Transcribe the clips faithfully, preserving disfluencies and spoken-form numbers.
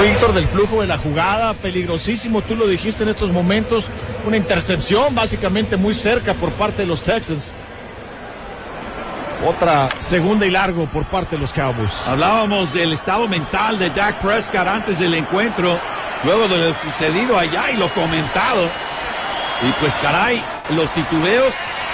Víctor, del flujo de la jugada, peligrosísimo, tú lo dijiste en estos momentos, una intercepción básicamente muy cerca por parte de los Texans. Otra segunda y largo por parte de los Cowboys. Hablábamos del estado mental de Dak Prescott antes del encuentro, luego de lo sucedido allá y lo comentado. Y pues caray, los titubeos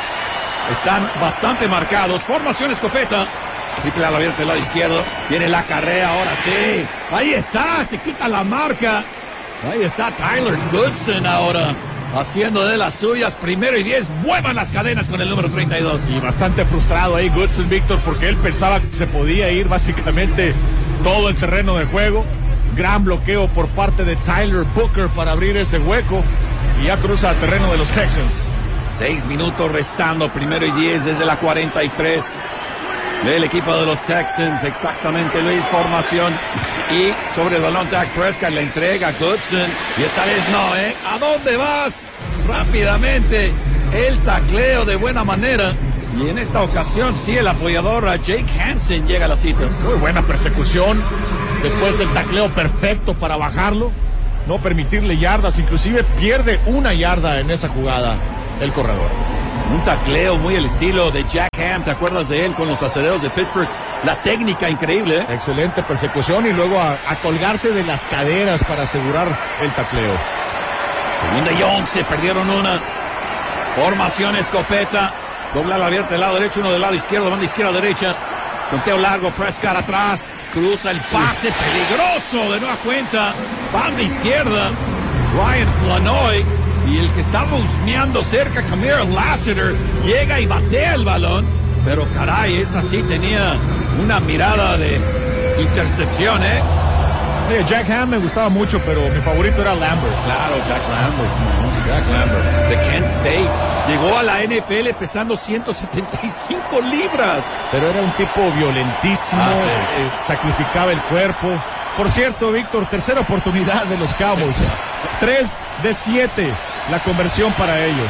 están bastante marcados. Formación escopeta. Triple ala abierta del lado izquierdo. Viene la carrera, ahora sí. Ahí está, se quita la marca. Ahí está Tyler Goodson ahora, haciendo de las suyas. Primero y diez, muevan las cadenas con el número treinta y dos. Y bastante frustrado ahí Goodson, Víctor, porque él pensaba que se podía ir básicamente todo el terreno de juego. Gran bloqueo por parte de Tyler Booker para abrir ese hueco. Y ya cruza el terreno de los Texans. Seis minutos restando, primero y diez desde la cuarenta y tres. Del equipo de los Texans, exactamente Luis, formación. Y sobre el balón Dak Prescott le entrega a Goodson. Y esta vez no, ¿eh? ¿A dónde vas? Rápidamente el tacleo de buena manera. Y en esta ocasión sí, el apoyador a Jake Hansen llega a la cita. Muy buena persecución. Después el tacleo perfecto para bajarlo. No permitirle yardas, inclusive pierde una yarda en esa jugada el corredor. Un tacleo muy al estilo de Jack Ham, ¿te acuerdas de él con los Acereros de Pittsburgh? La técnica increíble, ¿eh? Excelente persecución y luego a, a colgarse de las caderas para asegurar el tacleo. Segunda y once, perdieron una. Formación escopeta. Dobla la abierta del lado derecho, uno del lado izquierdo, banda izquierda derecha. Conteo largo, Prescott atrás. Cruza el pase peligroso de nueva cuenta. Banda izquierda, Ryan Flanoy. Y el que estaba husmeando cerca, Kamir Lassiter, llega y batea el balón. Pero caray, esa sí tenía una mirada de intercepción, ¿eh? Oye, Jack Ham me gustaba mucho, pero mi favorito era Lambert. Claro, Jack Lambert. No, Jack Lambert, de Kent State. Llegó a la N F L pesando ciento setenta y cinco libras. Pero era un tipo violentísimo, ah, sí. eh, sacrificaba el cuerpo. Por cierto, Víctor, tercera oportunidad de los Cowboys. Tres de siete la conversión para ellos.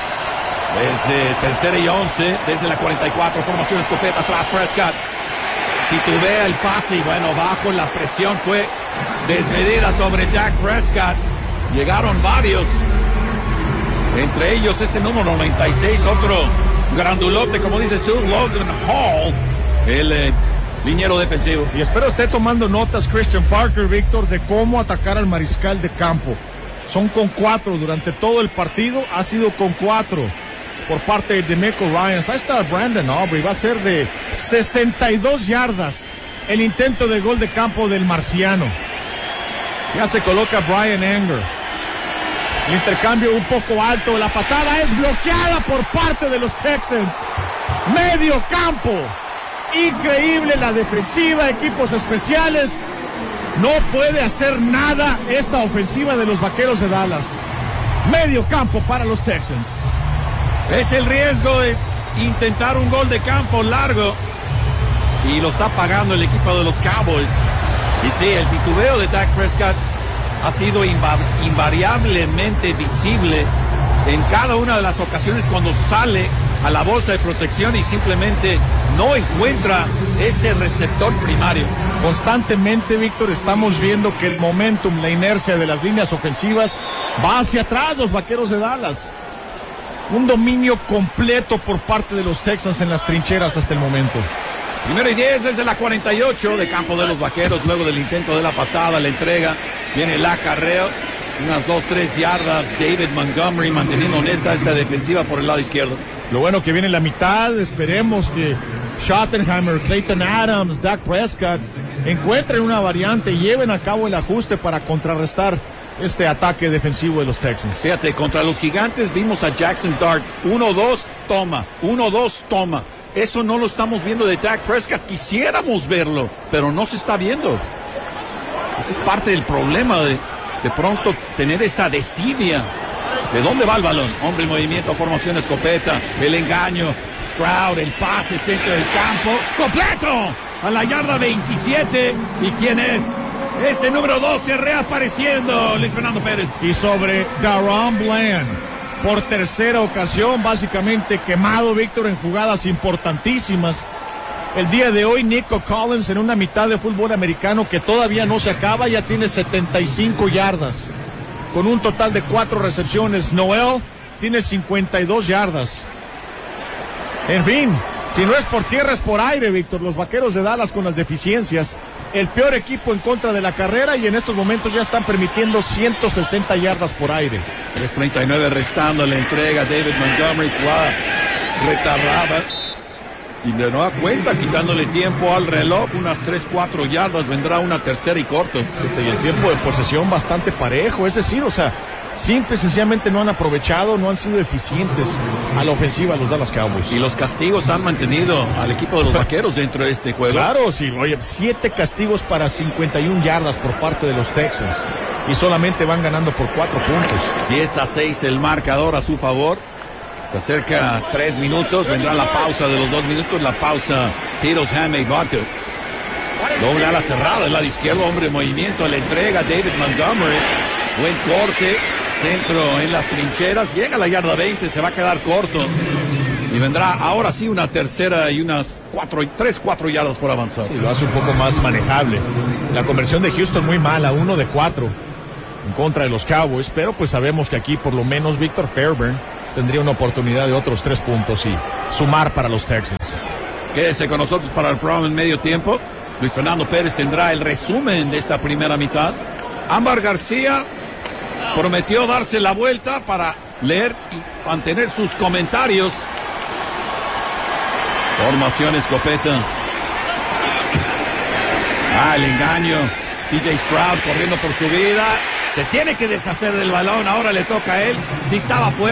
Desde tercera y once, desde la cuarenta y cuatro, formación escopeta, atrás Prescott. Titubea el pase y bueno, bajo la presión fue desmedida sobre Dak Prescott. Llegaron varios. Entre ellos este número noventa y seis, otro grandulote, como dices tú, Logan Hall, el eh, liniero defensivo. Y espero esté tomando notas Christian Parker, Víctor, de cómo atacar al mariscal de campo. Son con cuatro durante todo el partido, ha sido con cuatro por parte de DeMeco Ryans. Ahí está Brandon Aubrey, va a ser de sesenta y dos yardas el intento de gol de campo del marciano. Ya se coloca Brian Anger. El intercambio un poco alto, la patada es bloqueada por parte de los Texans. Medio campo. Increíble la defensiva, equipos especiales. No puede hacer nada esta ofensiva de los Vaqueros de Dallas. Medio campo para los Texans. Es el riesgo de intentar un gol de campo largo. Y lo está pagando el equipo de los Cowboys. Y sí, el titubeo de Dak Prescott ha sido inva- invariablemente visible en cada una de las ocasiones cuando sale a la bolsa de protección y simplemente no encuentra ese receptor primario. Constantemente, Víctor, estamos viendo que el momentum, la inercia de las líneas ofensivas va hacia atrás, los Vaqueros de Dallas. Un dominio completo por parte de los Texans en las trincheras hasta el momento. Primero y diez desde la cuarenta y ocho de campo de los Vaqueros, luego del intento de la patada, la entrega, viene el acarreo, unas dos, tres yardas, David Montgomery manteniendo honesta esta defensiva por el lado izquierdo. Lo bueno que viene la mitad, esperemos que Schottenheimer, Clayton Adams, Dak Prescott encuentren una variante y lleven a cabo el ajuste para contrarrestar este ataque defensivo de los Texans. Fíjate, contra los Gigantes vimos a Jackson Dart, uno dos, toma, uno dos, toma. Eso no lo estamos viendo de Dak Prescott, quisiéramos verlo, pero no se está viendo. Ese es parte del problema de, de pronto tener esa desidia. ¿De dónde va el balón? Hombre, movimiento, formación, escopeta, el engaño, Stroud, el pase, centro del campo, completo, a la yarda veintisiete. ¿Y quién es? Ese número doce reapareciendo, Luis Fernando Pérez. Y sobre DaRon Bland, por tercera ocasión, básicamente quemado, Víctor, en jugadas importantísimas. El día de hoy, Nico Collins en una mitad de fútbol americano que todavía no se acaba, ya tiene setenta y cinco yardas, con un total de cuatro recepciones. Noel tiene cincuenta y dos yardas. En fin, si no es por tierra es por aire, Víctor. Los Vaqueros de Dallas con las deficiencias, el peor equipo en contra de la carrera, y en estos momentos ya están permitiendo ciento sesenta yardas por aire. tres treinta y nueve restando, le entrega David Montgomery, jugada retardada. Y de nueva cuenta, quitándole tiempo al reloj, unas tres cuatro yardas, vendrá una tercera y corto. Y el tiempo de posesión bastante parejo, es decir, o sea, simple y sencillamente no han aprovechado, no han sido eficientes a la ofensiva los Dallas Cowboys. Y los castigos han mantenido al equipo de los Vaqueros dentro de este juego. Claro, sí, oye, siete castigos para cincuenta y una yardas por parte de los Texans, y solamente van ganando por cuatro puntos. diez a seis el marcador a su favor. Se acerca a tres minutos, vendrá la pausa de los dos minutos, la pausa Tito's Handmade Vodka. Doble ala cerrada, el lado izquierdo, hombre en movimiento, le entrega David Montgomery. Buen corte, centro en las trincheras, llega a la yarda veinte, se va a quedar corto. Y vendrá ahora sí una tercera y unas cuatro, tres, cuatro yardas por avanzar. Sí, lo hace un poco más manejable. La conversión de Houston muy mala, uno de cuatro en contra de los Cowboys, pero pues sabemos que aquí por lo menos Víctor Fairburn tendría una oportunidad de otros tres puntos y sumar para los Texans. Quédese con nosotros para el programa en medio tiempo. Luis Fernando Pérez tendrá el resumen de esta primera mitad. Ámbar García prometió darse la vuelta para leer y mantener sus comentarios. Formación escopeta. Ah, el engaño. C J Stroud corriendo por su vida. Se tiene que deshacer del balón. Ahora le toca a él. Si estaba fuera.